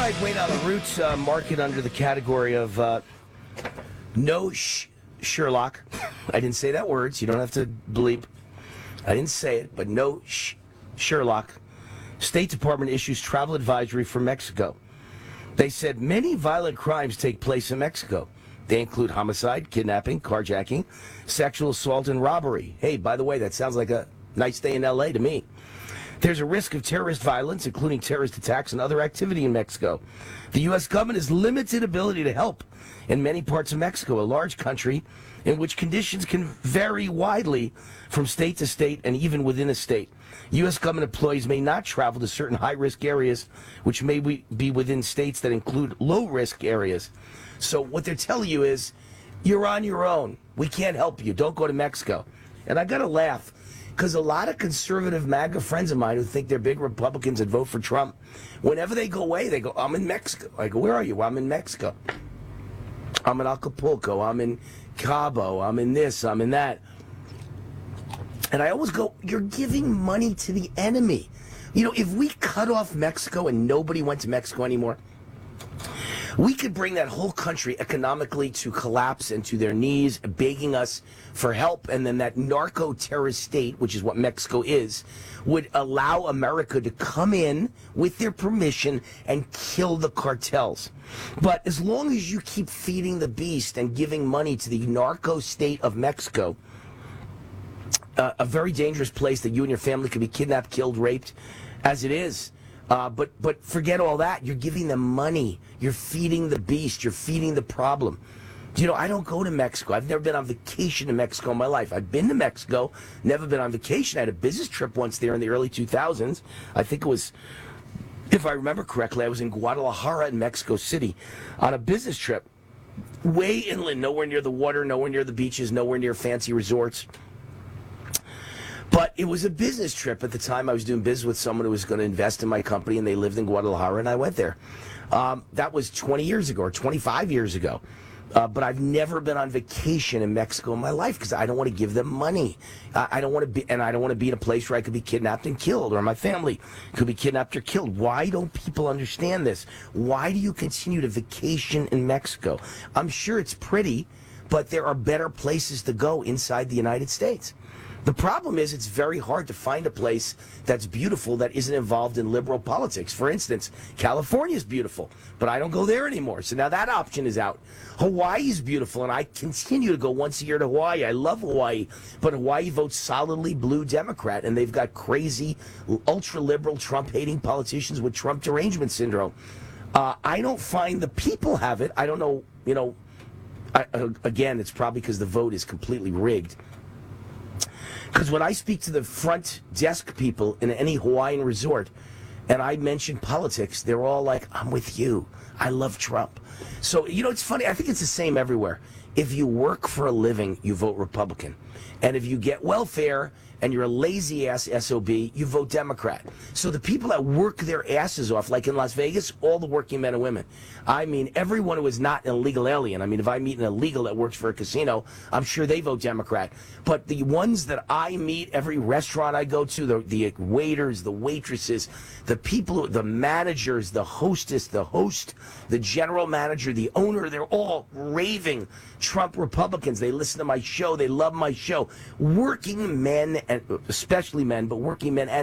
right, Wayne on the Roots market under the category of no Sherlock. I didn't say that word, so you don't have to bleep. I didn't say it, but no Sherlock. State Department issues travel advisory for Mexico. They said many violent crimes take place in Mexico. They include homicide, kidnapping, carjacking, sexual assault, and robbery. Hey, by the way, that sounds like a nice day in L.A. to me. There's a risk of terrorist violence, including terrorist attacks and other activity in Mexico. The U.S. government has limited ability to help in many parts of Mexico, a large country in which conditions can vary widely from state to state and even within a state. U.S. government employees may not travel to certain high-risk areas, which may be within states that include low-risk areas. So what they're telling you is, you're on your own. We can't help you. Don't go to Mexico. And I got to laugh, because a lot of conservative MAGA friends of mine who think they're big Republicans and vote for Trump, whenever they go away, they go, I'm in Mexico. I go, where are you? Well, I'm in Mexico. I'm in Acapulco. I'm in Cabo. I'm in this. I'm in that. And I always go, you're giving money to the enemy. You know, if we cut off Mexico and nobody went to Mexico anymore, we could bring that whole country economically to collapse and to their knees, begging us for help. And then that narco-terrorist state, which is what Mexico is, would allow America to come in with their permission and kill the cartels. But as long as you keep feeding the beast and giving money to the narco state of Mexico, a very dangerous place that you and your family could be kidnapped, killed, raped, as it is. But forget all that. You're giving them money. You're feeding the beast. You're feeding the problem. You know, I don't go to Mexico. I've never been on vacation in Mexico in my life. I've been to Mexico, never been on vacation. I had a business trip once there in the early 2000s. I think it was, if I remember correctly, I was in Guadalajara in Mexico City on a business trip. Way inland, nowhere near the water, nowhere near the beaches, nowhere near fancy resorts. But it was a business trip at the time. I was doing business with someone who was going to invest in my company, and they lived in Guadalajara, and I went there. That was 20 years ago or 25 years ago. But I've never been on vacation in Mexico in my life because I don't want to give them money. I don't want to be, and I don't want to be in a place where I could be kidnapped and killed, or my family could be kidnapped or killed. Why don't people understand this? Why do you continue to vacation in Mexico? I'm sure it's pretty, but there are better places to go inside the United States. The problem is it's very hard to find a place that's beautiful that isn't involved in liberal politics. For instance, California is beautiful, but I don't go there anymore. So now that option is out. Hawaii is beautiful, and I continue to go once a year to Hawaii. I love Hawaii, but Hawaii votes solidly blue Democrat, and they've got crazy, ultra-liberal, Trump-hating politicians with Trump derangement syndrome. I don't find the people have it. I don't know, you know, again, it's probably because the vote is completely rigged. Because when I speak to the front desk people in any Hawaiian resort and I mention politics, they're all like, I'm with you. I love Trump. So, you know, it's funny. I think it's the same everywhere. If you work for a living, you vote Republican. And if you get welfare and you're a lazy-ass SOB, you vote Democrat. So the people that work their asses off, like in Las Vegas, all the working men and women. I mean, everyone who is not an illegal alien. I mean, if I meet an illegal that works for a casino, I'm sure they vote Democrat. But the ones that I meet, every restaurant I go to, the waiters, the waitresses, the people, the managers, the hostess, the host, the general manager, the owner, they're all raving Trump Republicans. They listen to my show. They love my show. Working men, and especially men, but working men and